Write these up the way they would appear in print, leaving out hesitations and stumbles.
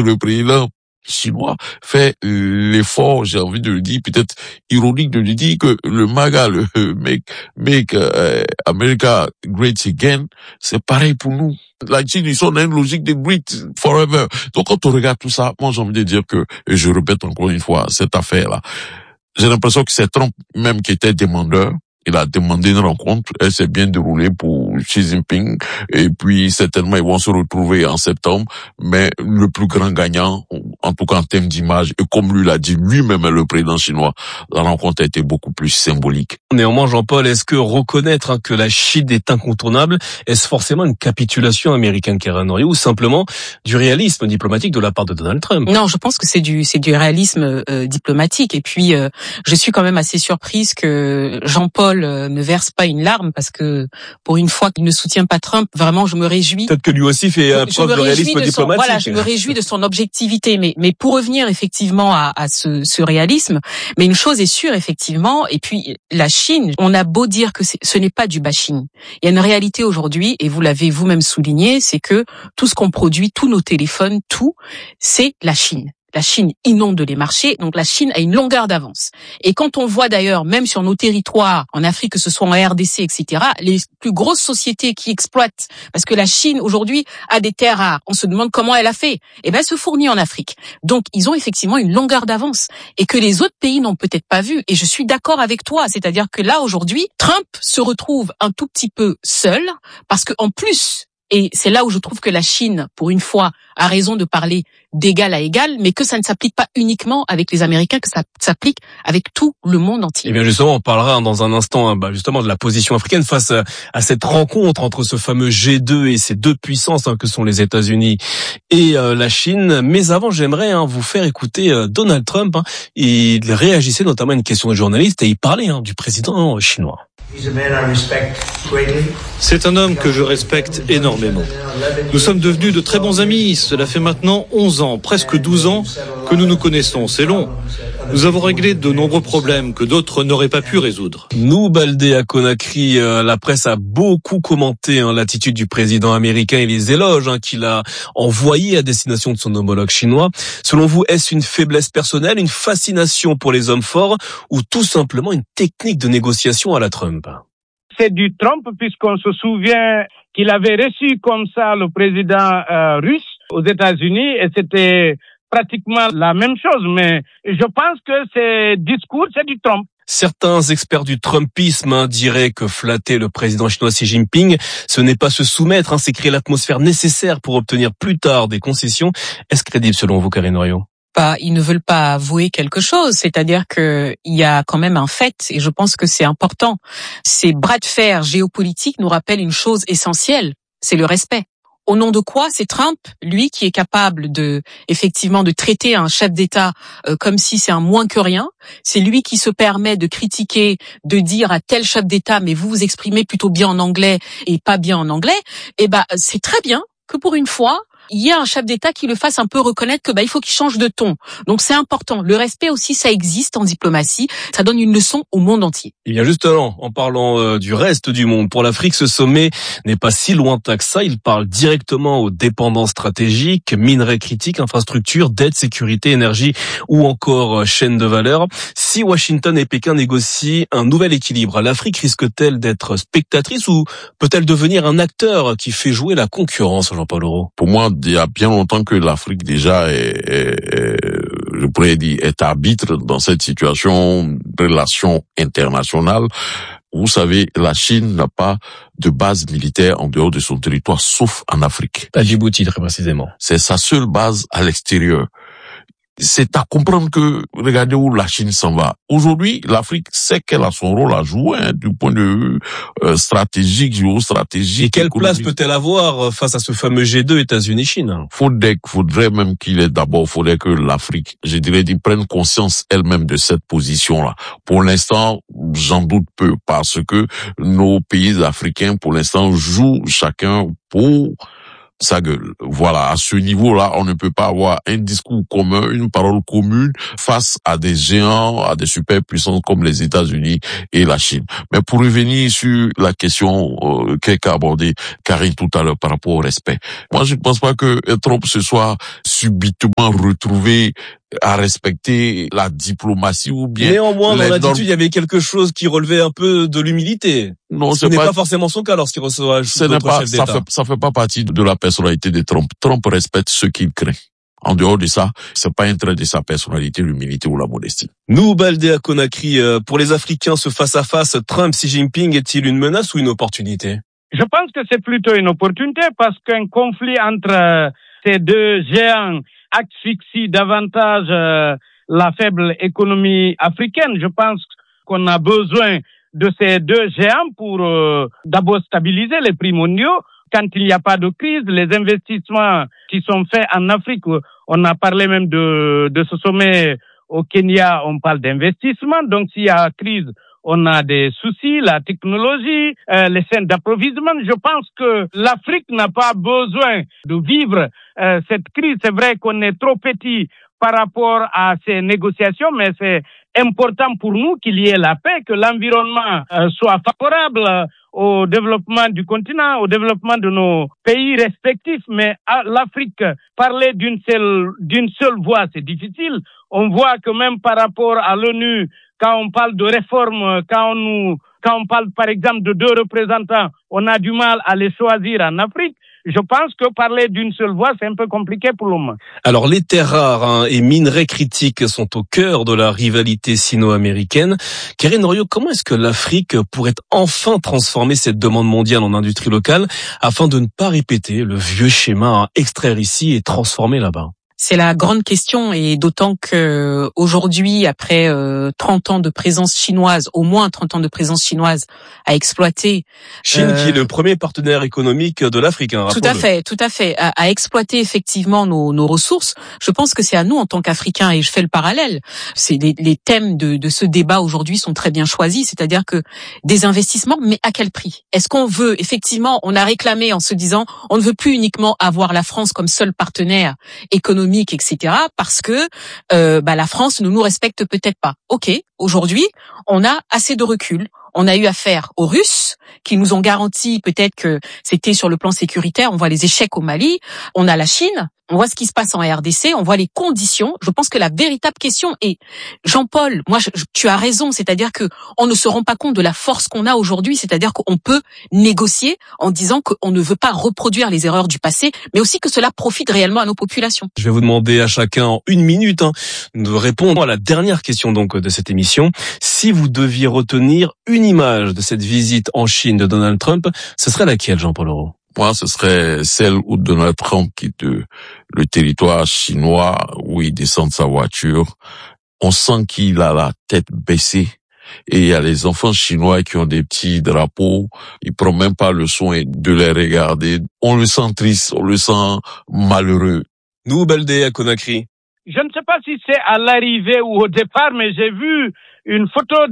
le président chinois fait l'effort, j'ai envie de le dire, peut-être ironique de lui dire que le MAGA, le Make America Great Again, c'est pareil pour nous. La Chine, ils sont dans une logique de Great Forever. Donc quand on regarde tout ça, moi j'ai envie de dire que, et je répète encore une fois, cette affaire-là, j'ai l'impression que c'est Trump même qui était demandeur. Il a demandé une rencontre, elle s'est bien déroulée pour Xi Jinping, et puis certainement ils vont se retrouver en septembre, mais le plus grand gagnant, en tout cas en termes d'image, et comme lui l'a dit lui-même, le président chinois, la rencontre a été beaucoup plus symbolique. Néanmoins, Jean-Paul, est-ce que reconnaître que la Chine est incontournable, est-ce forcément une capitulation américaine, Karen Orio, ou simplement du réalisme diplomatique de la part de Donald Trump? Non, je pense que c'est du réalisme diplomatique, et puis je suis quand même assez surprise que Jean-Paul ne verse pas une larme, parce que pour une fois qu'il ne soutient pas Trump, vraiment je me réjouis. Peut-être que lui aussi fait preuve de réalisme diplomatique. Voilà, je me réjouis de son objectivité, mais pour revenir effectivement à ce réalisme, mais une chose est sûre effectivement, et puis la Chine, on a beau dire que ce n'est pas du bashing. Il y a une réalité aujourd'hui, et vous l'avez vous-même souligné, c'est que tout ce qu'on produit, tous nos téléphones, tout, c'est la Chine. La Chine inonde les marchés, donc la Chine a une longueur d'avance. Et quand on voit d'ailleurs, même sur nos territoires, en Afrique, que ce soit en RDC, etc., les plus grosses sociétés qui exploitent, parce que la Chine aujourd'hui a des terres rares, on se demande comment elle a fait. Eh ben, elle se fournit en Afrique. Donc, ils ont effectivement une longueur d'avance, et que les autres pays n'ont peut-être pas vu. Et je suis d'accord avec toi, c'est-à-dire que là, aujourd'hui, Trump se retrouve un tout petit peu seul, parce que en plus, et c'est là où je trouve que la Chine, pour une fois, a raison de parler d'égal à égal, mais que ça ne s'applique pas uniquement avec les Américains, que ça s'applique avec tout le monde entier. Eh bien justement, on parlera dans un instant justement de la position africaine face à cette rencontre entre ce fameux G2 et ces deux puissances que sont les États-Unis et la Chine. Mais avant, j'aimerais vous faire écouter Donald Trump. Il réagissait notamment à une question de journaliste et il parlait du président chinois. C'est un homme que je respecte énormément. Nous sommes devenus de très bons amis. Cela fait maintenant 11 ans, presque 12 ans que nous nous connaissons. C'est long. Nous avons réglé de nombreux problèmes que d'autres n'auraient pas pu résoudre. Nous, Baldé à Conakry, la presse a beaucoup commenté l'attitude du président américain et les éloges qu'il a envoyés à destination de son homologue chinois. Selon vous, est-ce une faiblesse personnelle, une fascination pour les hommes forts ou tout simplement une technique de négociation à la Trump? C'est du Trump, puisqu'on se souvient qu'il avait reçu comme ça le président russe aux États-Unis, et c'était pratiquement la même chose. Mais je pense que ces discours, c'est du Trump. Certains experts du Trumpisme diraient que flatter le président chinois Xi Jinping, ce n'est pas se soumettre, c'est créer l'atmosphère nécessaire pour obtenir plus tard des concessions. Est-ce crédible selon vous, Karen Orio? Ils ne veulent pas avouer quelque chose, c'est-à-dire que il y a quand même un fait, et je pense que c'est important. Ces bras de fer géopolitiques nous rappellent une chose essentielle, c'est le respect. Au nom de quoi c'est Trump, lui, qui est capable effectivement de traiter un chef d'État comme si c'est un moins que rien. C'est lui qui se permet de critiquer, de dire à tel chef d'État, mais vous vous exprimez plutôt bien en anglais et pas bien en anglais. C'est très bien que pour une fois, il y a un chef d'État qui le fasse un peu reconnaître que il faut qu'il change de ton. Donc c'est important. Le respect aussi, ça existe en diplomatie. Ça donne une leçon au monde entier. Et bien justement, en parlant du reste du monde, pour l'Afrique, ce sommet n'est pas si lointain que ça. Il parle directement aux dépendances stratégiques, minerais critiques, infrastructures, dette, sécurité, énergie ou encore chaîne de valeur. Si Washington et Pékin négocient un nouvel équilibre, l'Afrique risque-t-elle d'être spectatrice ou peut-elle devenir un acteur qui fait jouer la concurrence, Jean-Paul Aureau? Pour moi, il y a bien longtemps que l'Afrique déjà je pourrais dire, est arbitre dans cette situation de relations internationales. Vous savez, la Chine n'a pas de base militaire en dehors de son territoire, sauf en Afrique. À Djibouti, très précisément. C'est sa seule base à l'extérieur. C'est à comprendre que, regardez où la Chine s'en va. Aujourd'hui, l'Afrique sait qu'elle a son rôle à jouer, du point de vue stratégique, géostratégique. Et quelle place peut-elle avoir face à ce fameux G2 États-Unis-Chine? Faudrait même faudrait que l'Afrique, je dirais, prenne conscience elle-même de cette position-là. Pour l'instant, j'en doute peu, parce que nos pays africains, pour l'instant, jouent chacun pour sa gueule. Voilà, à ce niveau-là, on ne peut pas avoir un discours commun, une parole commune face à des géants, à des superpuissances comme les États-Unis et la Chine. Mais pour revenir sur la question qu'a abordée Karine tout à l'heure par rapport au respect, moi je ne pense pas que Trump se soit subitement retrouvé à respecter la diplomatie ou bien... Néanmoins, dans l'attitude, il y avait quelque chose qui relevait un peu de l'humilité. Non, ce n'est pas forcément son cas lorsqu'il reçoit d'autres chefs d'État. Ça fait pas partie de la personnalité de Trump. Trump respecte ceux qu'il craint. En dehors de ça, c'est pas un trait de sa personnalité, l'humilité ou la modestie. Nous, Baldé Conakry, pour les Africains, ce face-à-face Trump-Xi Jinping est-il une menace ou une opportunité? Je pense que c'est plutôt une opportunité parce qu'un conflit entre ces deux géants asphyxie davantage la faible économie africaine. Je pense qu'on a besoin de ces deux géants pour d'abord stabiliser les prix mondiaux. Quand il n'y a pas de crise, les investissements qui sont faits en Afrique, on a parlé même de ce sommet au Kenya, on parle d'investissement. Donc s'il y a crise, on a des soucis, la technologie, les chaînes d'approvisionnement. Je pense que l'Afrique n'a pas besoin de vivre cette crise. C'est vrai qu'on est trop petit par rapport à ces négociations, mais c'est important pour nous qu'il y ait la paix, que l'environnement soit favorable au développement du continent, au développement de nos pays respectifs. Mais à l'Afrique, parler d'une seule voix, c'est difficile. On voit que même par rapport à l'ONU, quand on parle de réforme, quand on parle par exemple de 2 représentants, on a du mal à les choisir en Afrique. Je pense que parler d'une seule voix, c'est un peu compliqué pour le moment. Alors, les terres rares et minerais critiques sont au cœur de la rivalité sino-américaine. Karine Royo, comment est-ce que l'Afrique pourrait enfin transformer cette demande mondiale en industrie locale afin de ne pas répéter le vieux schéma à extraire ici et transformer là-bas? C'est la grande question, et d'autant que aujourd'hui, après 30 ans de présence chinoise, au moins 30 ans de présence chinoise à exploiter... Chine qui est le premier partenaire économique de l'Afrique, hein, tout à fait. À exploiter effectivement nos ressources. Je pense que c'est à nous en tant qu'Africains, et je fais le parallèle. C'est les thèmes de ce débat aujourd'hui sont très bien choisis, c'est-à-dire que des investissements, mais à quel prix? Est-ce qu'on veut, effectivement, on a réclamé en se disant, on ne veut plus uniquement avoir la France comme seul partenaire économique, etc., parce que la France ne nous respecte peut-être pas. Ok, aujourd'hui, on a assez de recul. On a eu affaire aux Russes qui nous ont garanti peut-être que c'était sur le plan sécuritaire. On voit les échecs au Mali. On a la Chine. On voit ce qui se passe en RDC. On voit les conditions. Je pense que la véritable question est, Jean-Paul, tu as raison. C'est-à-dire que on ne se rend pas compte de la force qu'on a aujourd'hui. C'est-à-dire qu'on peut négocier en disant qu'on ne veut pas reproduire les erreurs du passé, mais aussi que cela profite réellement à nos populations. Je vais vous demander à chacun en 1 minute de répondre à la dernière question donc de cette émission. Si vous deviez retenir une image de cette visite en Chine de Donald Trump, ce serait laquelle, Jean-Paul Leroux? Moi, ce serait celle où Donald Trump quitte le territoire chinois, où il descend de sa voiture. On sent qu'il a la tête baissée. Et il y a les enfants chinois qui ont des petits drapeaux. Il prend même pas le soin de les regarder. On le sent triste, on le sent malheureux. Nous, Baldé Conakry. Je ne sais pas si c'est à l'arrivée ou au départ, mais j'ai vu une photo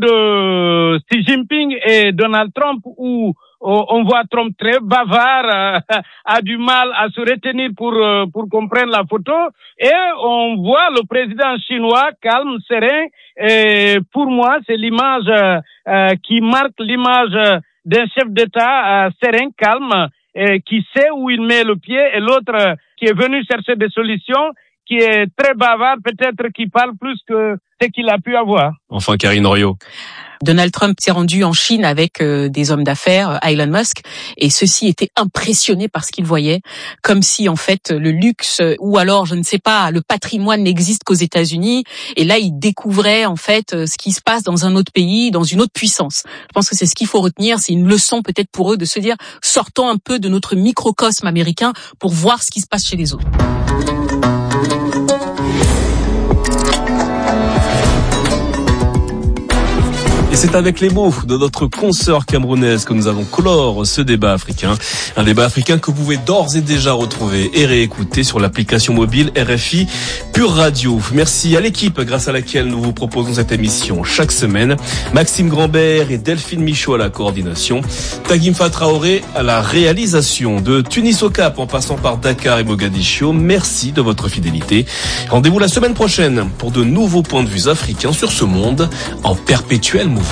de Xi Jinping et Donald Trump où on voit Trump très bavard, a du mal à se retenir pour qu'on prenne la photo, et on voit le président chinois calme, serein, et pour moi c'est l'image qui marque l'image d'un chef d'État serein, calme, qui sait où il met le pied, et l'autre qui est venu chercher des solutions, qui est très bavard, peut-être qui parle plus que ce qu'il a pu avoir. Enfin, Karine Royo. Donald Trump s'est rendu en Chine avec des hommes d'affaires, Elon Musk, et ceux-ci étaient impressionnés par ce qu'ils voyaient, comme si en fait le luxe ou alors je ne sais pas, le patrimoine n'existe qu'aux États-Unis, et là ils découvraient en fait ce qui se passe dans un autre pays, dans une autre puissance. Je pense que c'est ce qu'il faut retenir, c'est une leçon peut-être pour eux de se dire sortons un peu de notre microcosme américain pour voir ce qui se passe chez les autres. C'est avec les mots de notre consoeur camerounaise que nous allons clore ce débat africain. Un débat africain que vous pouvez d'ores et déjà retrouver et réécouter sur l'application mobile RFI Pure Radio. Merci à l'équipe grâce à laquelle nous vous proposons cette émission chaque semaine. Maxime Grambert et Delphine Michaud à la coordination. Tagimfa Traoré à la réalisation. De Tunis au Cap en passant par Dakar et Mogadiscio. Merci de votre fidélité. Rendez-vous la semaine prochaine pour de nouveaux points de vue africains sur ce monde en perpétuel mouvement.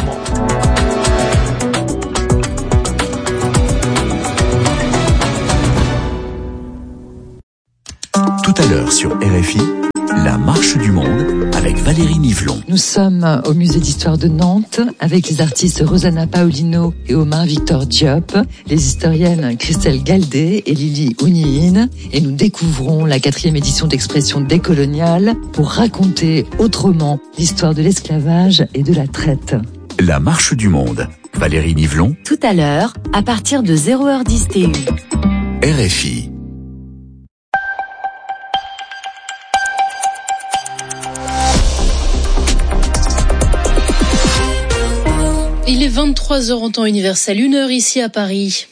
Tout à l'heure sur RFI, la marche du monde avec Valérie Nivelon. Nous sommes au musée d'histoire de Nantes avec les artistes Rosanna Paulino et Omar Victor Diop, les historiennes Christelle Galdé et Lily Ouniine, et nous découvrons la 4e édition d'Expression décoloniale pour raconter autrement l'histoire de l'esclavage et de la traite. La marche du monde. Valérie Nivelon. Tout à l'heure, à partir de 0h10 TU. RFI. Il est 23h en temps universel, 1h ici à Paris.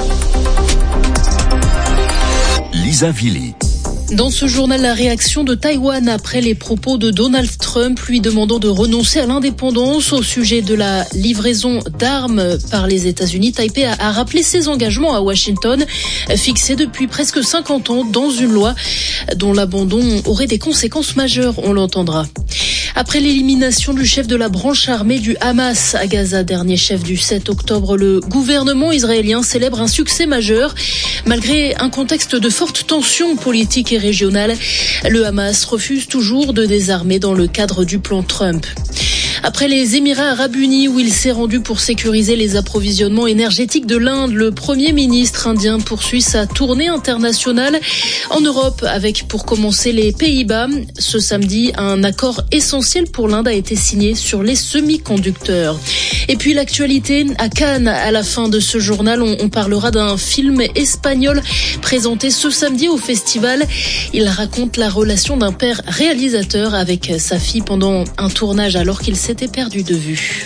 Lisa Villy. Dans ce journal, la réaction de Taïwan après les propos de Donald Trump lui demandant de renoncer à l'indépendance au sujet de la livraison d'armes par les États-Unis. Taipei a rappelé ses engagements à Washington, fixés depuis presque 50 ans dans une loi dont l'abandon aurait des conséquences majeures, on l'entendra. Après l'élimination du chef de la branche armée du Hamas à Gaza, dernier chef du 7 octobre, le gouvernement israélien célèbre un succès majeur. Malgré un contexte de forte tension politique et régionale, le Hamas refuse toujours de désarmer dans le cadre du plan Trump. Après les Émirats arabes unis où il s'est rendu pour sécuriser les approvisionnements énergétiques de l'Inde, le Premier ministre indien poursuit sa tournée internationale en Europe avec pour commencer les Pays-Bas. Ce samedi, un accord essentiel pour l'Inde a été signé sur les semi-conducteurs. Et puis l'actualité à Cannes, à la fin de ce journal, on parlera d'un film espagnol présenté ce samedi au festival. Il raconte la relation d'un père réalisateur avec sa fille pendant un tournage alors qu'il s'était perdu de vue.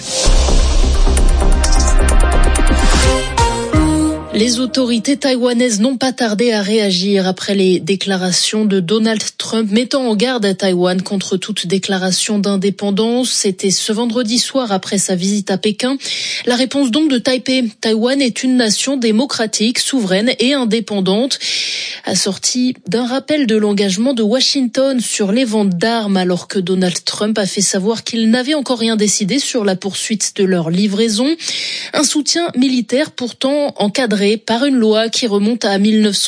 Les autorités taïwanaises n'ont pas tardé à réagir après les déclarations de Donald Trump mettant en garde à Taïwan contre toute déclaration d'indépendance. C'était ce vendredi soir après sa visite à Pékin. La réponse donc de Taipei. Taïwan est une nation démocratique, souveraine et indépendante, assortie d'un rappel de l'engagement de Washington sur les ventes d'armes alors que Donald Trump a fait savoir qu'il n'avait encore rien décidé sur la poursuite de leur livraison. Un soutien militaire pourtant encadré par une loi qui remonte à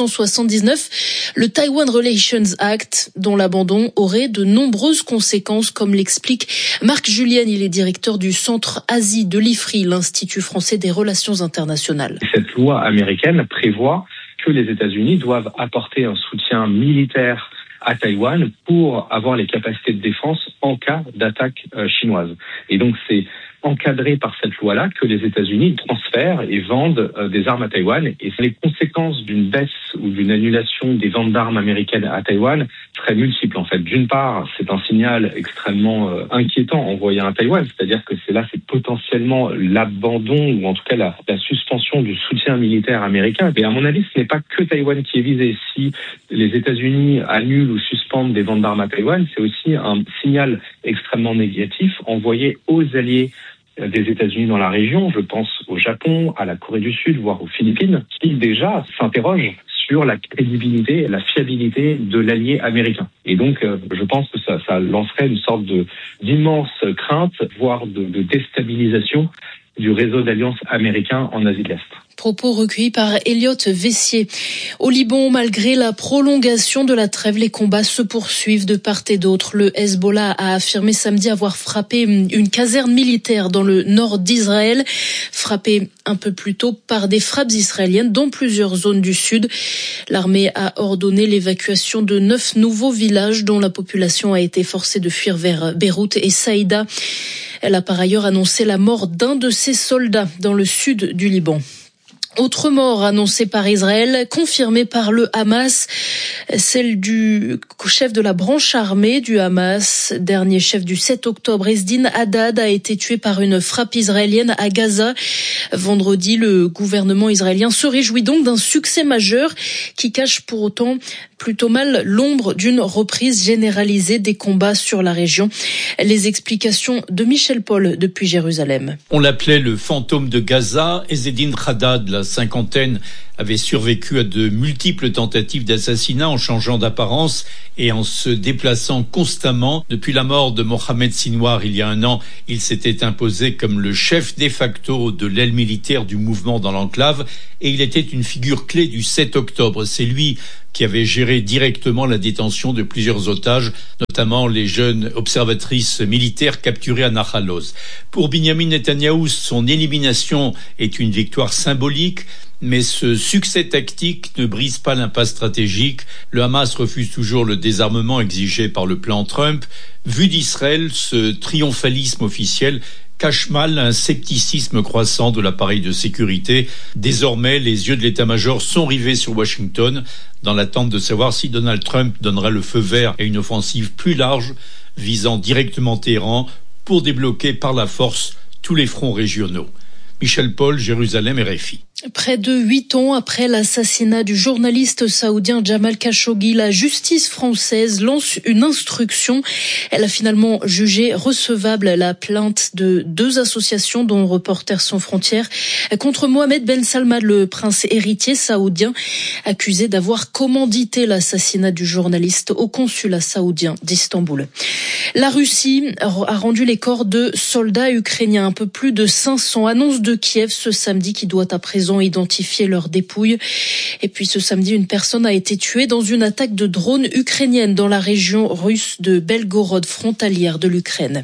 1979, le Taiwan Relations Act, dont l'abandon aurait de nombreuses conséquences, comme l'explique Marc Julien. Il est directeur du Centre Asie de l'IFRI, l'Institut français des relations internationales. Cette loi américaine prévoit que les États-Unis doivent apporter un soutien militaire à Taïwan pour avoir les capacités de défense en cas d'attaque chinoise. Et donc c'est encadré par cette loi-là que les États-Unis transfèrent et vendent des armes à Taïwan. Et les conséquences d'une baisse ou d'une annulation des ventes d'armes américaines à Taïwan seraient multiples en fait. D'une part, c'est un signal extrêmement inquiétant envoyé à Taïwan, c'est-à-dire que c'est potentiellement l'abandon ou en tout cas la suspension du soutien militaire américain. Et à mon avis, ce n'est pas que Taïwan qui est visé. Si les États-Unis annulent ou suspendent des ventes d'armes à Taïwan, c'est aussi un signal extrêmement négatif envoyé aux alliés des États-Unis dans la région. Je pense au Japon, à la Corée du Sud, voire aux Philippines, qui déjà s'interrogent sur la crédibilité, la fiabilité de l'allié américain. Et donc, je pense que ça lancerait une sorte d'immense crainte, voire de déstabilisation du réseau d'alliances américains en Asie de l'Est. Propos recueillis par Elliot Vessier. Au Liban, malgré la prolongation de la trêve, les combats se poursuivent de part et d'autre. Le Hezbollah a affirmé samedi avoir frappé une caserne militaire dans le nord d'Israël, frappée un peu plus tôt par des frappes israéliennes dans plusieurs zones du sud. L'armée a ordonné l'évacuation de 9 nouveaux villages dont la population a été forcée de fuir vers Beyrouth et Saïda. Elle a par ailleurs annoncé la mort d'un de ses soldats dans le sud du Liban. Autre mort annoncée par Israël, confirmée par le Hamas, celle du chef de la branche armée du Hamas, dernier chef du 7 octobre. Ezdin Haddad a été tué par une frappe israélienne à Gaza. Vendredi, le gouvernement israélien se réjouit donc d'un succès majeur qui cache pour autant plutôt mal l'ombre d'une reprise généralisée des combats sur la région. Les explications de Michel Paul depuis Jérusalem. On l'appelait le fantôme de Gaza. Ezdin Haddad, la cinquantaine, avait survécu à de multiples tentatives d'assassinat en changeant d'apparence et en se déplaçant constamment. Depuis la mort de Mohamed Sinwar il y a un an, il s'était imposé comme le chef de facto de l'aile militaire du mouvement dans l'enclave et il était une figure clé du 7 octobre. C'est lui qui avait géré directement la détention de plusieurs otages, notamment les jeunes observatrices militaires capturées à Nahal Oz. Pour Binyamin Netanyahou, son élimination est une victoire symbolique, mais ce succès tactique ne brise pas l'impasse stratégique. Le Hamas refuse toujours le désarmement exigé par le plan Trump. Vu d'Israël, ce triomphalisme officiel cache mal un scepticisme croissant de l'appareil de sécurité. Désormais, les yeux de l'état-major sont rivés sur Washington dans l'attente de savoir si Donald Trump donnera le feu vert à une offensive plus large visant directement Téhéran pour débloquer par la force tous les fronts régionaux. Michel Paul, Jérusalem, RFI. Près de 8 ans après l'assassinat du journaliste saoudien Jamal Khashoggi, la justice française lance une instruction. Elle a finalement jugé recevable la plainte de 2 associations dont Reporters sans frontières contre Mohamed Ben Salman, le prince héritier saoudien, accusé d'avoir commandité l'assassinat du journaliste au consulat saoudien d'Istanbul. La Russie a rendu les corps de soldats ukrainiens, un peu plus de 500. Annonce de Kiev ce samedi qui doit à présent identifier leurs dépouilles. Et puis ce samedi, une personne a été tuée dans une attaque de drones ukrainienne dans la région russe de Belgorod, frontalière de l'Ukraine.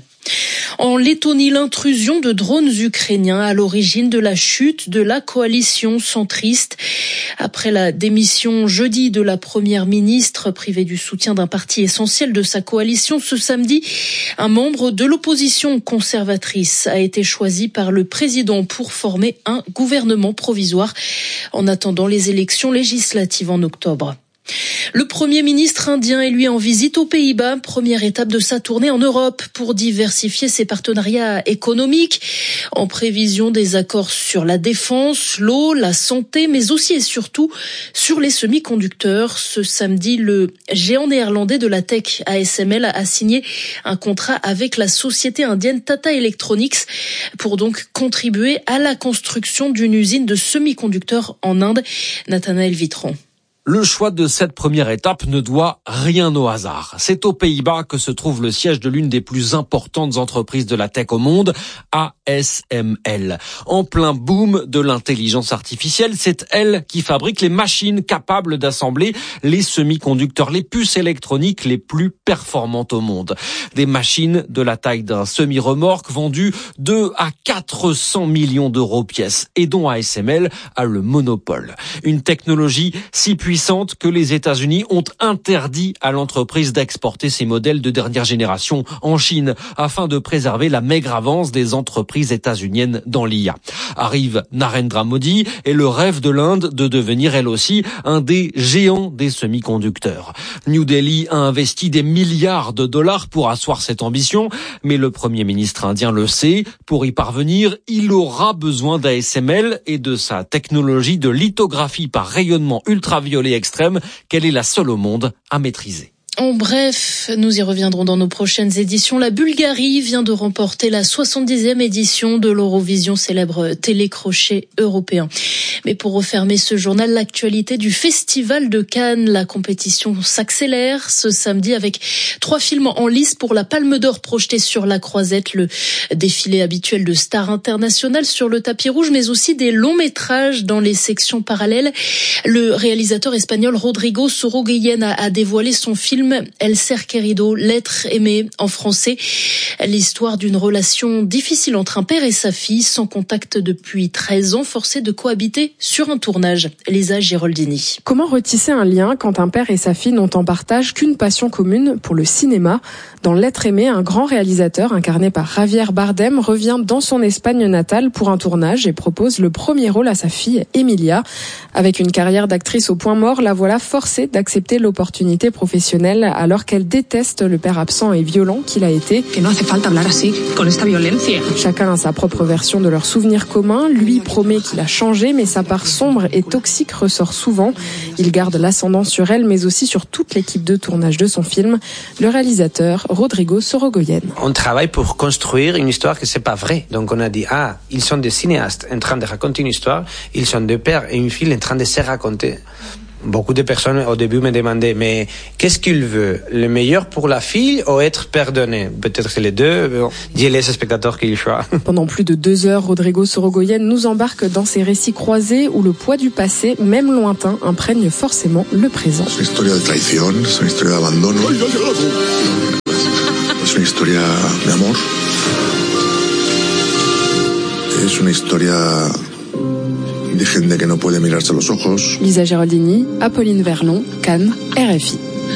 En Lettonie, l'intrusion de drones ukrainiens à l'origine de la chute de la coalition centriste. Après la démission jeudi de la première ministre, privée du soutien d'un parti essentiel de sa coalition, ce samedi, un membre de l'opposition conservatrice a été choisi par le président pour former un gouvernement provisoire en attendant les élections législatives en octobre. Le Premier ministre indien est lui en visite aux Pays-Bas, première étape de sa tournée en Europe pour diversifier ses partenariats économiques en prévision des accords sur la défense, l'eau, la santé, mais aussi et surtout sur les semi-conducteurs. Ce samedi, le géant néerlandais de la tech ASML a signé un contrat avec la société indienne Tata Electronics pour donc contribuer à la construction d'une usine de semi-conducteurs en Inde. Nathanaël Vitron. Le choix de cette première étape ne doit rien au hasard. C'est aux Pays-Bas que se trouve le siège de l'une des plus importantes entreprises de la tech au monde, ASML. En plein boom de l'intelligence artificielle, c'est elle qui fabrique les machines capables d'assembler les semi-conducteurs, les puces électroniques les plus performantes au monde. Des machines de la taille d'un semi-remorque vendues 2 à 400 millions d'euros pièce et dont ASML a le monopole. Une technologie si puissante que les États-Unis ont interdit à l'entreprise d'exporter ses modèles de dernière génération en Chine afin de préserver la maigre avance des entreprises états-uniennes dans l'IA. Arrive Narendra Modi et le rêve de l'Inde de devenir elle aussi un des géants des semi-conducteurs. New Delhi a investi des milliards de dollars pour asseoir cette ambition, mais le Premier ministre indien le sait. Pour y parvenir, il aura besoin d'ASML et de sa technologie de lithographie par rayonnement ultraviolet extrême, qu'elle est la seule au monde à maîtriser. En bref, nous y reviendrons dans nos prochaines éditions. La Bulgarie vient de remporter la 70e édition de l'Eurovision, célèbre télécrochet européen. Mais pour refermer ce journal, l'actualité du Festival de Cannes. La compétition s'accélère ce samedi avec 3 films en lice pour la Palme d'Or projetée sur la Croisette, le défilé habituel de stars internationales sur le tapis rouge, mais aussi des longs métrages dans les sections parallèles. Le réalisateur espagnol Rodrigo Sorogoyen a dévoilé son film film El Ser Querido, l'être aimé en français. L'histoire d'une relation difficile entre un père et sa fille, sans contact depuis 13 ans, forcés de cohabiter sur un tournage. Elisa Giraldini. Comment retisser un lien quand un père et sa fille n'ont en partage qu'une passion commune pour le cinéma? Dans L'être aimé, un grand réalisateur incarné par Javier Bardem revient dans son Espagne natale pour un tournage et propose le premier rôle à sa fille, Emilia. Avec une carrière d'actrice au point mort, la voilà forcée d'accepter l'opportunité professionnelle alors qu'elle déteste le père absent et violent qu'il a été. Que no hace falta hablar así, con esta violencia. Chacun a sa propre version de leurs souvenirs communs. Lui promet qu'il a changé, mais sa part sombre et toxique ressort souvent. Il garde l'ascendant sur elle, mais aussi sur toute l'équipe de tournage de son film. Le réalisateur, Rodrigo Sorogoyen. On travaille pour construire une histoire que c'est pas vrai. Donc on a dit, ils sont des cinéastes en train de raconter une histoire, ils sont deux pères et une fille en train de se raconter. Beaucoup de personnes au début me demandaient, mais qu'est-ce qu'il veut? Le meilleur pour la fille ou être pardonné? Peut-être c'est les deux, Dieu laisse aux spectateurs qu'ils choisissent. Pendant plus de 2 heures, Rodrigo Sorogoyen nous embarque dans ces récits croisés où le poids du passé, même lointain, imprègne forcément le présent. C'est une histoire de traición, c'est une histoire d'abandon, c'est une histoire d'amour, c'est une histoire de gente que no puede mirarse a los ojos. Lisa Giraldini, Apolline Verlon, Cannes, RFI.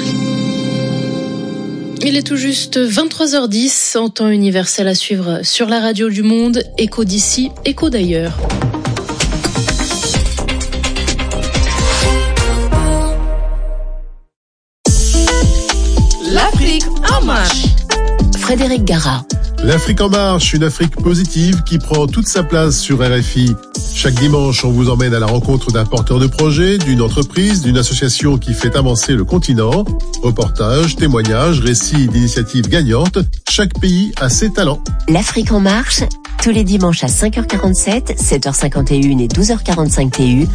Il est tout juste 23h10 en temps universel à suivre sur la radio du monde. Écho d'ici, écho d'ailleurs. L'Afrique en marche. Frédéric Gara. L'Afrique en marche, une Afrique positive qui prend toute sa place sur RFI. Chaque dimanche, on vous emmène à la rencontre d'un porteur de projet, d'une entreprise, d'une association qui fait avancer le continent. Reportages, témoignages, récits d'initiatives gagnantes. Chaque pays a ses talents. L'Afrique en marche, tous les dimanches à 5h47, 7h51 et 12h45 TU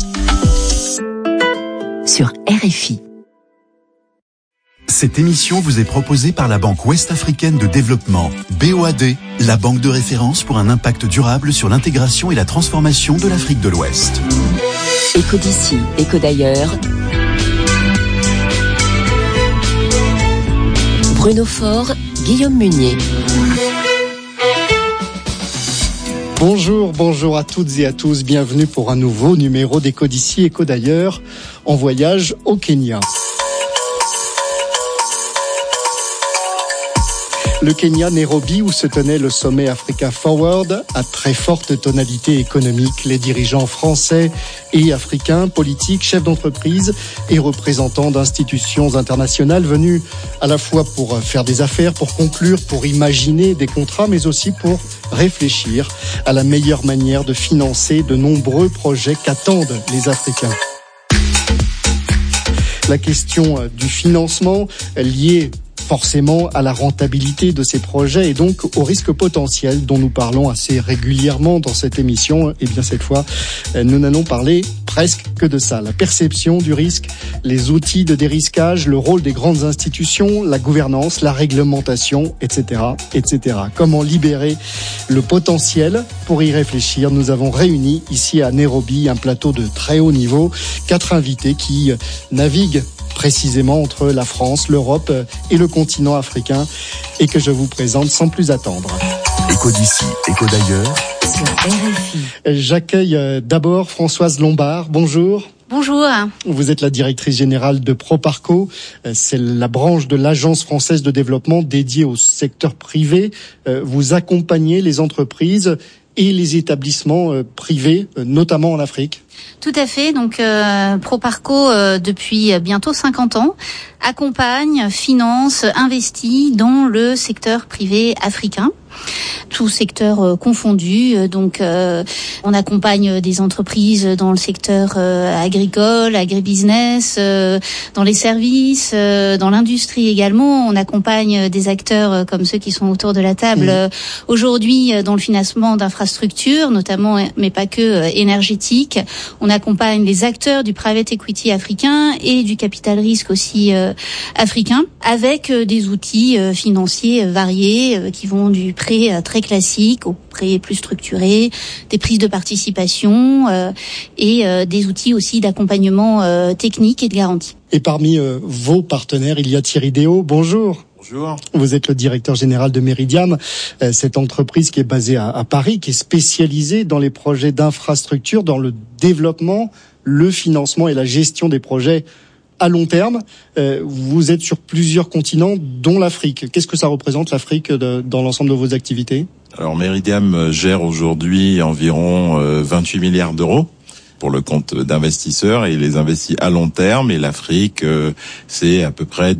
sur RFI. Cette émission vous est proposée par la Banque Ouest-Africaine de Développement, BOAD, la banque de référence pour un impact durable sur l'intégration et la transformation de l'Afrique de l'Ouest. Écho d'ici, écho d'ailleurs. Bruno Faure, Guillaume Munier. Bonjour à toutes et à tous. Bienvenue pour un nouveau numéro d'Écho d'ici, écho d'ailleurs, en voyage au Kenya. Le Kenya, Nairobi, où se tenait le sommet Africa Forward, à très forte tonalité économique. Les dirigeants français et africains, politiques, chefs d'entreprise et représentants d'institutions internationales venus à la fois pour faire des affaires, pour conclure, pour imaginer des contrats, mais aussi pour réfléchir à la meilleure manière de financer de nombreux projets qu'attendent les Africains. La question du financement liée forcément à la rentabilité de ces projets et donc au risque potentiel dont nous parlons assez régulièrement dans cette émission. Et bien cette fois, nous n'allons parler presque que de ça. La perception du risque, les outils de dérisquage, le rôle des grandes institutions, la gouvernance, la réglementation, etc., etc. Comment libérer le potentiel? Pour y réfléchir, nous avons réuni ici à Nairobi un plateau de très haut niveau, 4 invités qui naviguent précisément entre la France, l'Europe et le continent africain et que je vous présente sans plus attendre. Écho d'ici, écho d'ailleurs. Sur RFI. J'accueille d'abord Françoise Lombard. Bonjour. Bonjour. Vous êtes la directrice générale de Proparco. C'est la branche de l'Agence française de développement dédiée au secteur privé. Vous accompagnez les entreprises et les établissements privés, notamment en Afrique. Tout à fait. Donc, Proparco, depuis bientôt 50 ans, accompagne, finance, investit dans le secteur privé africain. Tout secteur confondu. Donc, on accompagne des entreprises dans le secteur agricole, agribusiness, dans les services, dans l'industrie également. On accompagne des acteurs comme ceux qui sont autour de la table aujourd'hui dans le financement d'infrastructures, notamment, mais pas que, énergétiques. On accompagne les acteurs du private equity africain et du capital risque aussi africain, avec des outils financiers variés qui vont du prêt très classique au prêt plus structuré, des prises de participation et des outils aussi d'accompagnement technique et de garantie. Et parmi vos partenaires, il y a Thierry Déaut. Bonjour. Bonjour. Vous êtes le directeur général de Meridiam, cette entreprise qui est basée à Paris, qui est spécialisée dans les projets d'infrastructure, dans le développement, le financement et la gestion des projets à long terme. Vous êtes sur plusieurs continents, dont l'Afrique. Qu'est-ce que ça représente, l'Afrique, dans l'ensemble de vos activités ? Alors Meridiam gère aujourd'hui environ 28 milliards d'euros pour le compte d'investisseurs et il les investit à long terme. Et l'Afrique, c'est à peu près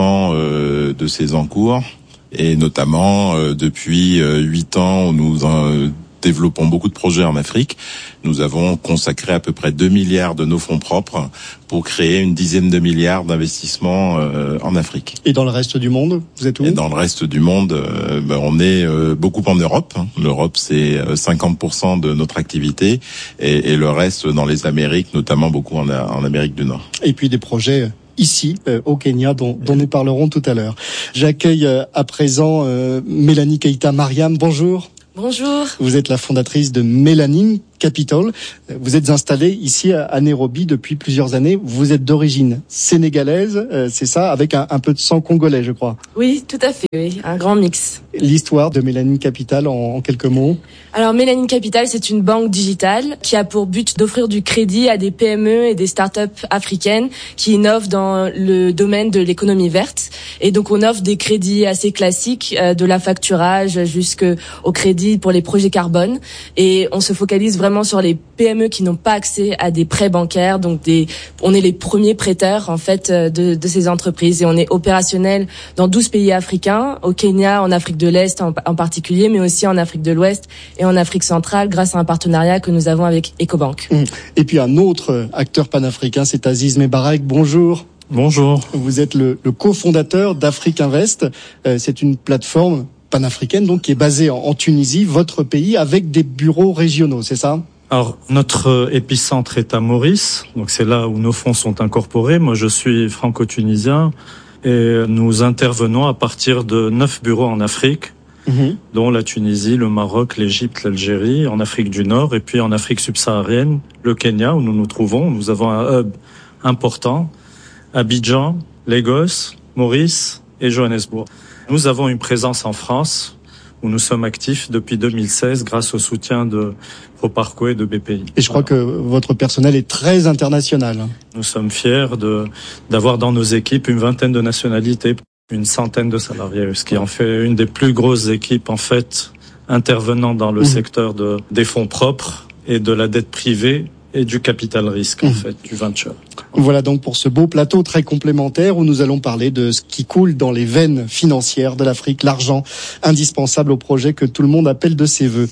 10% de ses encours. Et notamment, depuis 8 ans, où nous développons beaucoup de projets en Afrique, nous avons consacré à peu près 2 milliards de nos fonds propres pour créer une dizaine de milliards d'investissements en Afrique. Et dans le reste du monde, vous êtes où ? Et dans le reste du monde, on est beaucoup en Europe. L'Europe, c'est 50% de notre activité et le reste dans les Amériques, notamment beaucoup en Amérique du Nord. Et puis des projets ici, au Kenya, dont nous parlerons tout à l'heure. J'accueille à présent Mélanie Keita Mariam. Bonjour. Bonjour. Vous êtes la fondatrice de Melanin Capital. Vous êtes installée ici à Nairobi depuis plusieurs années. Vous êtes d'origine sénégalaise, c'est ça, avec un peu de sang congolais, je crois. Oui, tout à fait, oui, un grand mix. L'histoire de Melanin Capital en quelques mots. Alors Melanin Capital, c'est une banque digitale qui a pour but d'offrir du crédit à des PME et des startups africaines qui innovent dans le domaine de l'économie verte. Et donc on offre des crédits assez classiques, de la facturage jusqu'au crédit pour les projets carbone. Et on se focalise vraiment sur les PME qui n'ont pas accès à des prêts bancaires. Donc on est les premiers prêteurs en fait de ces entreprises. Et on est opérationnel dans 12 pays africains, au Kenya, en Afrique de l'Est en particulier, mais aussi en Afrique de l'Ouest et en Afrique centrale grâce à un partenariat que nous avons avec Ecobank. Et puis un autre acteur panafricain, c'est Aziz Mebarek. Bonjour. Bonjour. Vous êtes le cofondateur d'Afrique Invest. C'est une plateforme panafricaine donc qui est basée en Tunisie, votre pays, avec des bureaux régionaux, c'est ça ? Alors, notre épicentre est à Maurice, donc c'est là où nos fonds sont incorporés. Moi, je suis franco-tunisien et nous intervenons à partir de 9 bureaux en Afrique, dont la Tunisie, le Maroc, l'Égypte, l'Algérie, en Afrique du Nord et puis en Afrique subsaharienne, le Kenya où nous nous trouvons. Nous avons un hub important, Abidjan, Lagos, Maurice et Johannesburg. Nous avons une présence en France où nous sommes actifs depuis 2016 grâce au soutien de Proparco et de BPI. Et je crois que votre personnel est très international. Nous sommes fiers d'avoir dans nos équipes une vingtaine de nationalités, une centaine de salariés, ce qui en fait une des plus grosses équipes en fait intervenant dans le secteur des fonds propres et de la dette privée et du capital risque en fait, du venture. Voilà donc pour ce beau plateau très complémentaire où nous allons parler de ce qui coule dans les veines financières de l'Afrique, l'argent indispensable au projet que tout le monde appelle de ses voeux.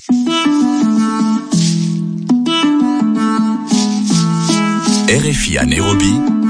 RFI à Nairobi,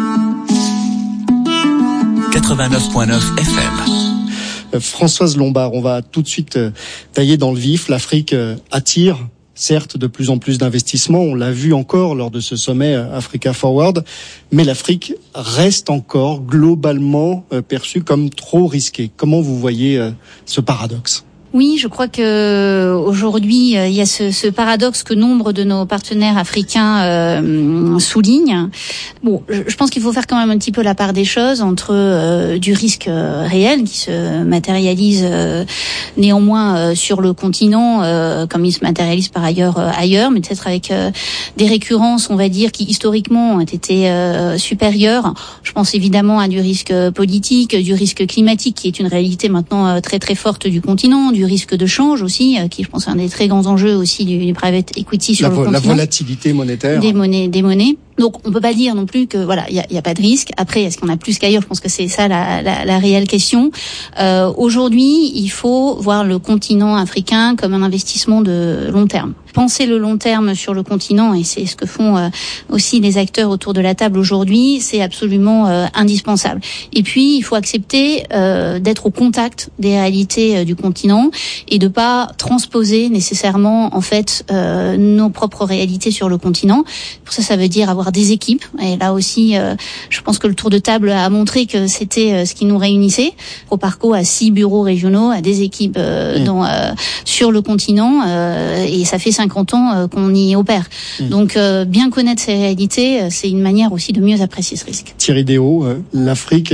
89.9 FM. Françoise Lombard, on va tout de suite tailler dans le vif. L'Afrique attire certes de plus en plus d'investissements, on l'a vu encore lors de ce sommet Africa Forward, mais l'Afrique reste encore globalement perçue comme trop risquée. Comment vous voyez ce paradoxe ? Oui, je crois que aujourd'hui il y a ce paradoxe que nombre de nos partenaires africains soulignent. Bon, je pense qu'il faut faire quand même un petit peu la part des choses entre du risque réel qui se matérialise néanmoins sur le continent comme il se matérialise par ailleurs ailleurs, mais peut-être avec des récurrences, on va dire, qui historiquement ont été supérieures. Je pense évidemment à du risque politique, du risque climatique qui est une réalité maintenant très très forte du continent, du risque de change aussi, qui je pense est un des très grands enjeux aussi du private equity sur le continent. La volatilité monétaire. Des monnaies. Donc on peut pas dire non plus que voilà, il y a pas de risque. Après, est-ce qu'on a plus qu'ailleurs ? Je pense que c'est ça la réelle question. Aujourd'hui, il faut voir le continent africain comme un investissement de long terme. Penser le long terme sur le continent, et c'est ce que font aussi les acteurs autour de la table aujourd'hui, c'est absolument indispensable. Et puis, il faut accepter d'être au contact des réalités du continent et de pas transposer nécessairement en fait nos propres réalités sur le continent. Pour ça, ça veut dire avoir des équipes. Et là aussi, je pense que le tour de table a montré que c'était ce qui nous réunissait. Proparco a 6 bureaux régionaux, a des équipes sur le continent, et ça fait 50 ans qu'on y opère. Donc bien connaître ces réalités, c'est une manière aussi de mieux apprécier ce risque. Thierry Déault, l'Afrique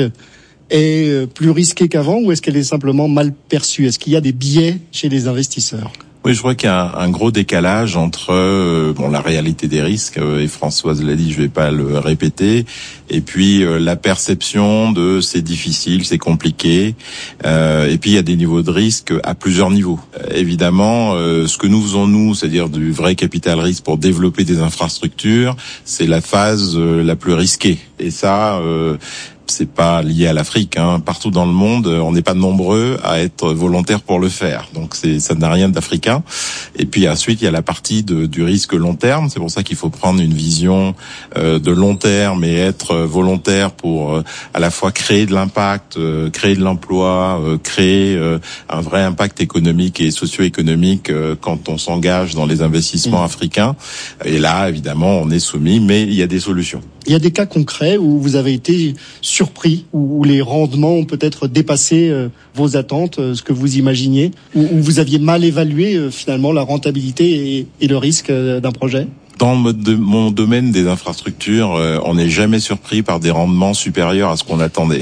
est plus risquée qu'avant ou est-ce qu'elle est simplement mal perçue? Est-ce qu'il y a des biais chez les investisseurs? Oui, je crois qu'il y a un gros décalage entre la réalité des risques, et Françoise l'a dit, je vais pas le répéter, et puis la perception de c'est difficile, c'est compliqué, et puis il y a des niveaux de risque à plusieurs niveaux. Évidemment, ce que nous faisons nous, c'est-à-dire du vrai capital risque pour développer des infrastructures, c'est la phase la plus risquée. Et ça, c'est pas lié à l'Afrique, hein. Partout dans le monde, on n'est pas nombreux à être volontaires pour le faire. Donc ça n'a rien d'africain. Et puis ensuite, il y a la partie du risque long terme. C'est pour ça qu'il faut prendre une vision de long terme et être volontaire pour à la fois créer de l'impact, créer de l'emploi, créer un vrai impact économique et socio-économique quand on s'engage dans les investissements africains. Et là, évidemment, on est soumis, mais il y a des solutions. Il y a des cas concrets où vous avez été surpris, où les rendements ont peut-être dépassé vos attentes, ce que vous imaginiez, où vous aviez mal évalué finalement la rentabilité et le risque d'un projet? Dans mon domaine des infrastructures, on n'est jamais surpris par des rendements supérieurs à ce qu'on attendait.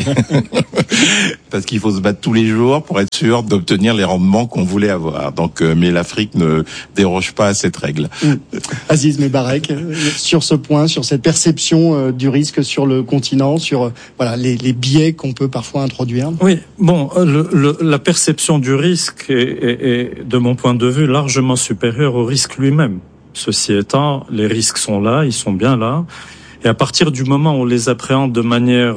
Parce qu'il faut se battre tous les jours pour être sûr d'obtenir les rendements qu'on voulait avoir. Donc, mais l'Afrique ne déroge pas à cette règle. Aziz Mebarek, sur ce point, sur cette perception du risque sur le continent, sur les biais qu'on peut parfois introduire. Oui, bon, la perception du risque est, de mon point de vue, largement supérieure au risque lui-même. Ceci étant, les risques sont là, ils sont bien là. Et à partir du moment où on les appréhende de manière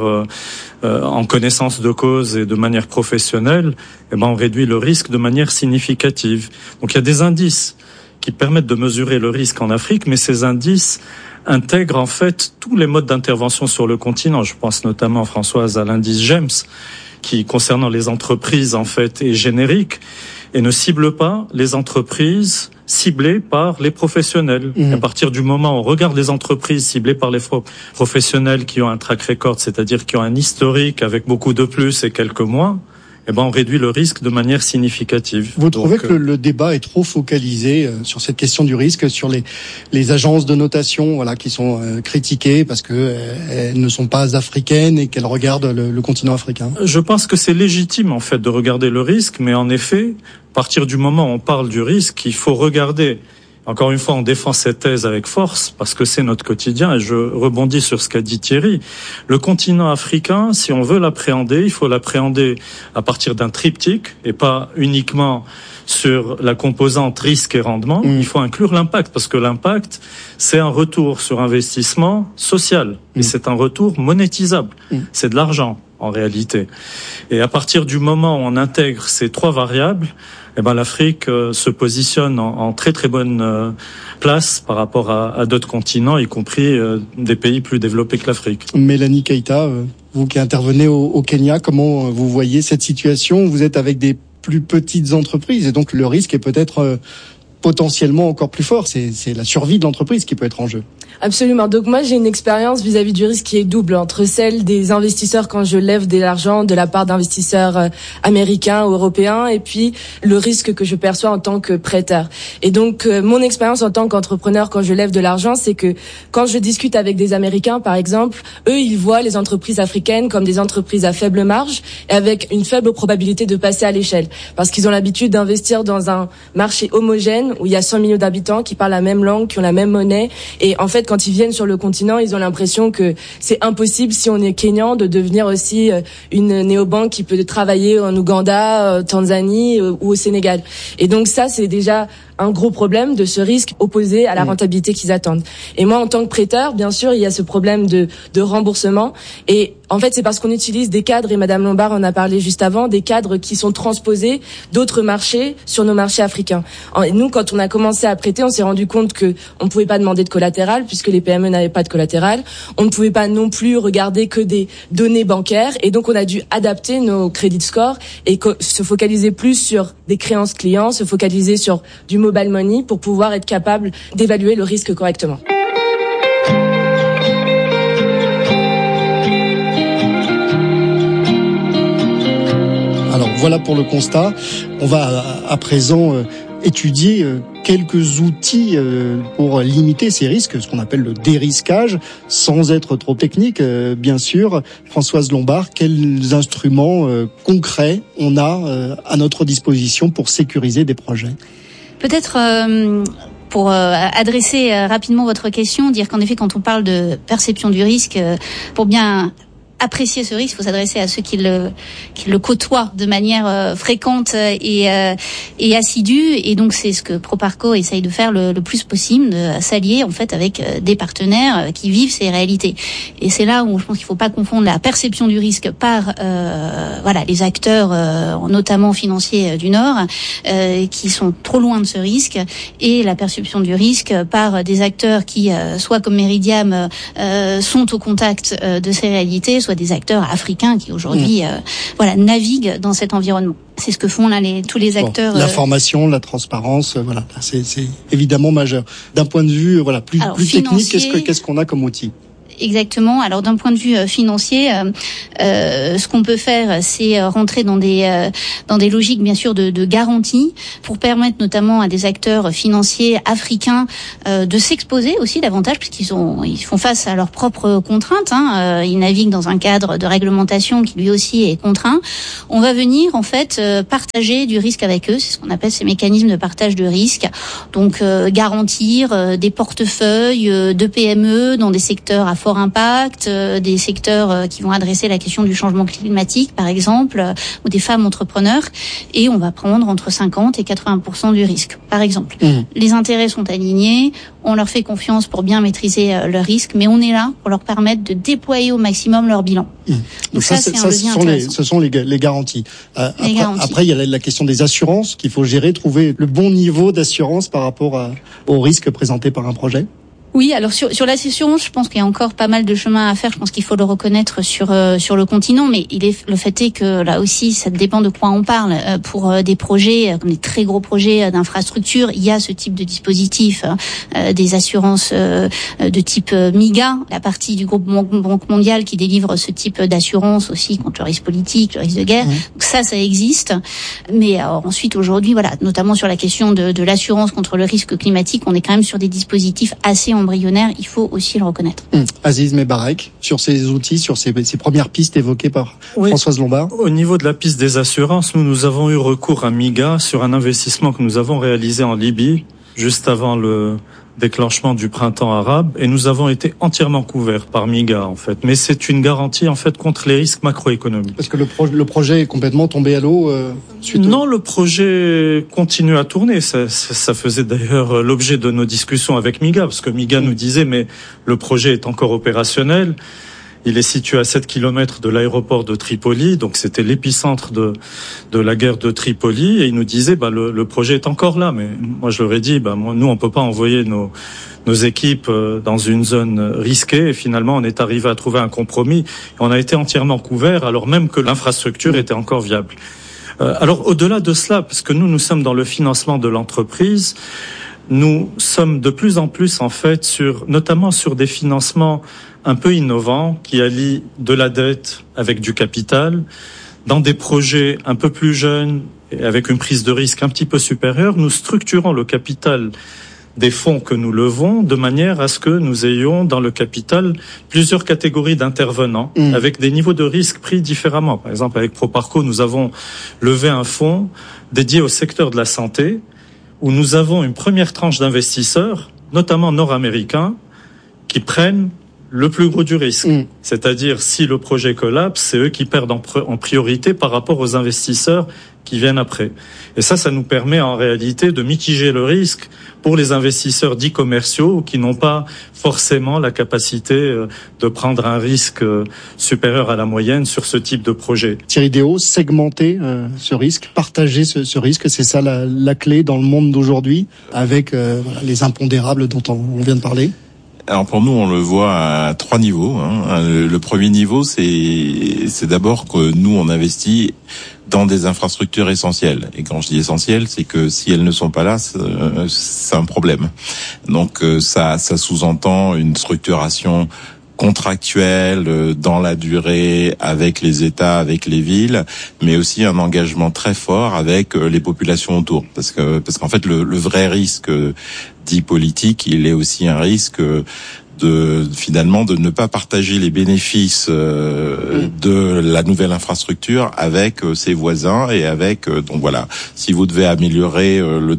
en connaissance de cause et de manière professionnelle, on réduit le risque de manière significative. Donc il y a des indices qui permettent de mesurer le risque en Afrique, mais ces indices intègrent en fait tous les modes d'intervention sur le continent. Je pense notamment, Françoise, à l'indice GEMS, qui concernant les entreprises en fait est générique et ne cible pas les entreprises ciblées par les professionnels. À partir du moment où on regarde les entreprises ciblées par les professionnels qui ont un track record, c'est-à-dire qui ont un historique avec beaucoup de plus et quelques moins, on réduit le risque de manière significative. Vous trouvez que le débat est trop focalisé sur cette question du risque, sur les agences de notation, qui sont critiquées parce que elles ne sont pas africaines et qu'elles regardent le continent africain? Je pense que c'est légitime en fait de regarder le risque, mais en effet, à partir du moment où on parle du risque, il faut regarder. Encore une fois, on défend cette thèse avec force parce que c'est notre quotidien et je rebondis sur ce qu'a dit Thierry. Le continent africain, si on veut l'appréhender, il faut l'appréhender à partir d'un triptyque et pas uniquement sur la composante risque et rendement. Il faut inclure l'impact parce que l'impact, c'est un retour sur investissement social et c'est un retour monétisable. C'est de l'argent en réalité. Et à partir du moment où on intègre ces trois variables, l'Afrique se positionne en très très bonne place par rapport à d'autres continents, y compris des pays plus développés que l'Afrique. Mélanie Keita, vous qui intervenez au Kenya, comment vous voyez cette situation? Vous êtes avec des plus petites entreprises et donc le risque est peut-être potentiellement encore plus fort. C'est la survie de l'entreprise qui peut être en jeu. Absolument. Donc moi, j'ai une expérience vis-à-vis du risque qui est double entre celle des investisseurs quand je lève de l'argent de la part d'investisseurs américains ou européens et puis le risque que je perçois en tant que prêteur. Et donc, mon expérience en tant qu'entrepreneur quand je lève de l'argent, c'est que quand je discute avec des Américains, par exemple, eux, ils voient les entreprises africaines comme des entreprises à faible marge et avec une faible probabilité de passer à l'échelle parce qu'ils ont l'habitude d'investir dans un marché homogène où il y a 100 millions d'habitants qui parlent la même langue, qui ont la même monnaie. Et en fait, quand ils viennent sur le continent, ils ont l'impression que c'est impossible, si on est Kenyan, de devenir aussi une néobanque qui peut travailler en Ouganda, Tanzanie ou au Sénégal. Et donc ça, c'est déjà un gros problème de ce risque opposé à la rentabilité qu'ils attendent. Et moi, en tant que prêteur, bien sûr, il y a ce problème de remboursement. Et en fait, c'est parce qu'on utilise des cadres, et Madame Lombard en a parlé juste avant, des cadres qui sont transposés d'autres marchés sur nos marchés africains. Et nous, quand on a commencé à prêter, on s'est rendu compte que on ne pouvait pas demander de collatéral puisque les PME n'avaient pas de collatéral. On ne pouvait pas non plus regarder que des données bancaires. Et donc, on a dû adapter nos credit scores et se focaliser plus sur des créances clients, se focaliser sur du mobile money pour pouvoir être capable d'évaluer le risque correctement. Alors voilà pour le constat. On va à présent étudié quelques outils pour limiter ces risques, ce qu'on appelle le dérisquage, sans être trop technique, bien sûr. Françoise Lombard, quels instruments concrets on a à notre disposition pour sécuriser des projets ? Peut-être pour adresser rapidement votre question, dire qu'en effet, quand on parle de perception du risque, pour bien apprécier ce risque, il faut s'adresser à ceux qui le côtoient de manière fréquente et assidue. Et donc, c'est ce que Proparco essaye de faire le plus possible, de s'allier en fait avec des partenaires qui vivent ces réalités. Et c'est là où je pense qu'il ne faut pas confondre la perception du risque par les acteurs, notamment financiers du Nord, qui sont trop loin de ce risque, et la perception du risque par des acteurs qui, soit comme Meridiam, sont au contact de ces réalités, soit des acteurs africains qui aujourd'hui naviguent dans cet environnement. C'est ce que font là tous les acteurs. L'information, la transparence, c'est évidemment majeur. D'un point de vue plus technique, qu'est-ce qu'on a comme outil ? Exactement. Alors d'un point de vue financier, ce qu'on peut faire, c'est rentrer dans des logiques bien sûr de garantie pour permettre notamment à des acteurs financiers africains de s'exposer aussi davantage, puisqu'ils font face à leurs propres contraintes. Ils naviguent dans un cadre de réglementation qui lui aussi est contraint. On va venir en fait partager du risque avec eux. C'est ce qu'on appelle ces mécanismes de partage de risque. Donc garantir des portefeuilles de PME dans des secteurs à fort impact, des secteurs qui vont adresser la question du changement climatique, par exemple, ou des femmes entrepreneurs, et on va prendre entre 50 et 80% du risque, par exemple. Les intérêts sont alignés, on leur fait confiance pour bien maîtriser leur risque, mais on est là pour leur permettre de déployer au maximum leur bilan. Donc ça, c'est un levier intéressant. Ce sont les garanties. Après, il y a la question des assurances qu'il faut gérer, trouver le bon niveau d'assurance par rapport aux risques présentés par un projet. Oui, alors sur l'assurance, je pense qu'il y a encore pas mal de chemin à faire. Je pense qu'il faut le reconnaître sur le continent, mais le fait est que là aussi, ça dépend de quoi on parle. Pour des projets comme des très gros projets d'infrastructure, il y a ce type de dispositif, des assurances de type MIGA, la partie du groupe Banque mondiale qui délivre ce type d'assurance aussi contre le risque politique, le risque de guerre. Donc ça existe. Mais ensuite, aujourd'hui, notamment sur la question de l'assurance contre le risque climatique, on est quand même sur des dispositifs assez embryonnaire, il faut aussi le reconnaître. Aziz Mebarek, sur ces outils, sur ces premières pistes évoquées par Françoise Lombard. Au niveau de la piste des assurances, nous avons eu recours à MIGA sur un investissement que nous avons réalisé en Libye, juste avant le déclenchement du printemps arabe, et nous avons été entièrement couverts par MIGA en fait. Mais c'est une garantie en fait contre les risques macroéconomiques. Parce que le projet est complètement tombé à l'eau Non, le projet continue à tourner. Ça faisait d'ailleurs l'objet de nos discussions avec MIGA, parce que MIGA nous disait mais le projet est encore opérationnel. Il est situé à 7 km de l'aéroport de Tripoli, donc c'était l'épicentre de la guerre de Tripoli, et il nous disait le projet est encore là, mais moi je leur ai dit nous on peut pas envoyer nos équipes dans une zone risquée, et finalement on est arrivé à trouver un compromis. On a été entièrement couvert alors même que l'infrastructure était encore viable. Alors au-delà de cela, parce que nous sommes dans le financement de l'entreprise, nous sommes de plus en plus en fait notamment sur des financements un peu innovants qui allient de la dette avec du capital dans des projets un peu plus jeunes et avec une prise de risque un petit peu supérieure. Nous structurons le capital des fonds que nous levons de manière à ce que nous ayons dans le capital plusieurs catégories d'intervenants avec des niveaux de risque pris différemment. Par exemple, avec Proparco, nous avons levé un fonds dédié au secteur de la santé où nous avons une première tranche d'investisseurs, notamment nord-américains, qui prennent le plus gros du risque. C'est-à-dire, si le projet collapse, c'est eux qui perdent en priorité par rapport aux investisseurs qui viennent après. Et ça nous permet en réalité de mitiger le risque pour les investisseurs dits commerciaux qui n'ont pas forcément la capacité de prendre un risque supérieur à la moyenne sur ce type de projet. Thierry Déaut, segmenter ce risque, partager ce risque, c'est ça la clé dans le monde d'aujourd'hui avec les impondérables dont on vient de parler. Alors pour nous, on le voit à 3 niveaux. Le premier niveau, c'est d'abord que nous, on investit dans des infrastructures essentielles. Et quand je dis essentielles, c'est que si elles ne sont pas là, c'est un problème. Donc ça sous-entend une structuration contractuel dans la durée avec les États, avec les villes, mais aussi un engagement très fort avec les populations autour, parce qu'en fait le vrai risque dit politique, il est aussi un risque de ne pas partager les bénéfices de la nouvelle infrastructure avec ses voisins et avec donc voilà, si vous devez améliorer le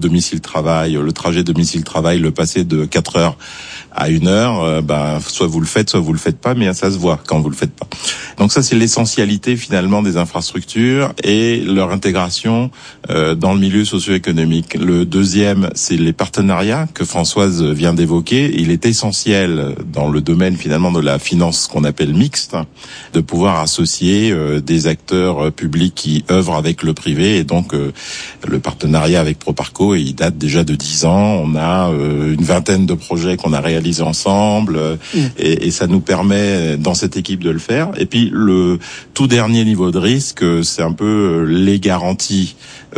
trajet domicile-travail, le passer de 4 heures à 1 heure, soit vous le faites pas, mais ça se voit quand vous le faites pas. Donc ça, c'est l'essentialité finalement des infrastructures et leur intégration dans le milieu socio-économique. Le deuxième, c'est les partenariats que Françoise vient d'évoquer. Il est essentiel dans le domaine finalement de la finance qu'on appelle mixte, de pouvoir associer des acteurs publics qui œuvrent avec le privé, et donc le partenariat avec Proparco, il date déjà de 10 ans. On a une vingtaine de projets qu'on a réalisés ensemble, et ça nous permet dans cette équipe de le faire. Et puis le tout dernier niveau de risque, c'est un peu les garanties,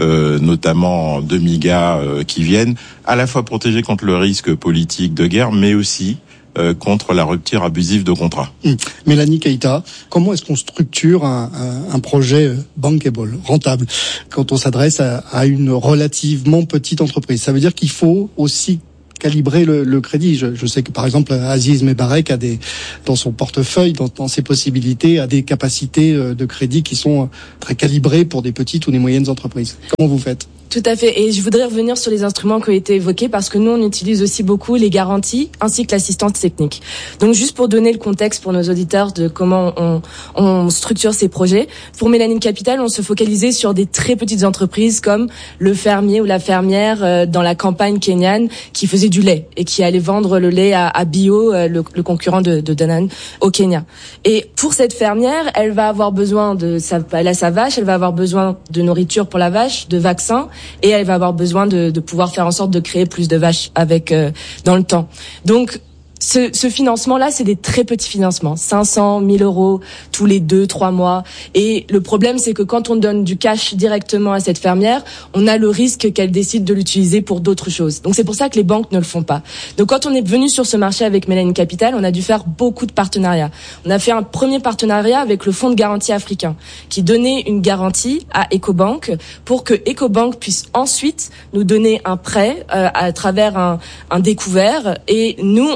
notamment de MIGA, qui viennent à la fois protéger contre le risque politique de guerre, mais aussi contre la rupture abusive de contrat. Mélanie Keita, comment est-ce qu'on structure un projet bankable, rentable, quand on s'adresse à une relativement petite entreprise? Ça veut dire qu'il faut aussi calibrer le crédit. Je sais que par exemple Aziz Mebarek a dans son portefeuille, dans ses possibilités, a des capacités de crédit qui sont très calibrées pour des petites ou des moyennes entreprises. Comment vous faites? Tout à fait. Et je voudrais revenir sur les instruments qui ont été évoqués, parce que nous, on utilise aussi beaucoup les garanties ainsi que l'assistance technique. Donc, juste pour donner le contexte pour nos auditeurs de comment on structure ces projets, pour Melanin Capital, on se focalisait sur des très petites entreprises comme le fermier ou la fermière dans la campagne kenyane qui faisait du lait et qui allait vendre le lait à Bio, le concurrent de Danone au Kenya. Et pour cette fermière, elle va avoir besoin elle a sa vache, elle va avoir besoin de nourriture pour la vache, de vaccins, et elle va avoir besoin de pouvoir faire en sorte de créer plus de vaches dans le temps. Donc ce financement-là, c'est des très petits financements, 500, 1000 euros tous les 2-3 mois. Et le problème, c'est que quand on donne du cash directement à cette fermière, on a le risque qu'elle décide de l'utiliser pour d'autres choses. Donc c'est pour ça que les banques ne le font pas. Donc quand on est venu sur ce marché avec Melanin Capital, on a dû faire beaucoup de partenariats. On a fait un premier partenariat avec le Fonds de garantie africain, qui donnait une garantie à Ecobank pour que Ecobank puisse ensuite nous donner un prêt à travers un découvert. Et nous,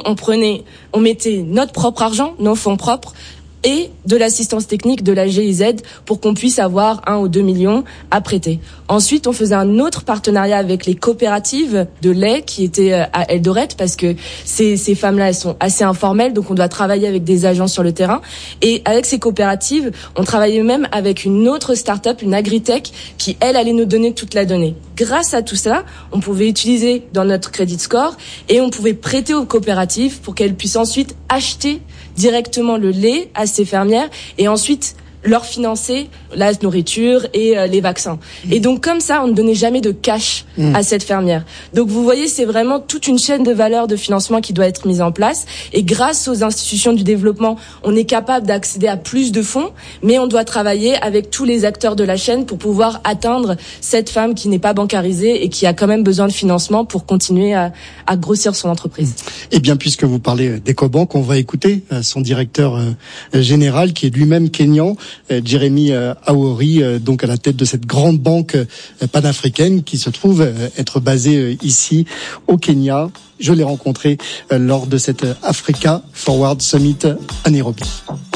on mettait notre propre argent, nos fonds propres, et de l'assistance technique de la GIZ pour qu'on puisse avoir 1 ou 2 millions à prêter. Ensuite, on faisait un autre partenariat avec les coopératives de lait qui étaient à Eldoret, parce que ces femmes-là, elles sont assez informelles, donc on doit travailler avec des agents sur le terrain. Et avec ces coopératives, on travaillait même avec une autre start-up, une agritech, qui, elle, allait nous donner toute la donnée. Grâce à tout ça, on pouvait utiliser dans notre credit score et on pouvait prêter aux coopératives pour qu'elles puissent ensuite acheter directement le lait à ces fermières et ensuite leur financer la nourriture et les vaccins. Et donc comme ça, on ne donnait jamais de cash à cette fermière. Donc vous voyez, c'est vraiment toute une chaîne de valeur de financement qui doit être mise en place. Et grâce aux institutions du développement, on est capable d'accéder à plus de fonds, mais on doit travailler avec tous les acteurs de la chaîne pour pouvoir atteindre cette femme qui n'est pas bancarisée et qui a quand même besoin de financement pour continuer à grossir son entreprise. Et bien, puisque vous parlez d'Ecobank, on va écouter son directeur général qui est lui-même kényan, Jeremy Aori, donc à la tête de cette grande banque panafricaine qui se trouve être basée ici au Kenya. Je l'ai rencontré lors de cette Africa Forward Summit à Nairobi.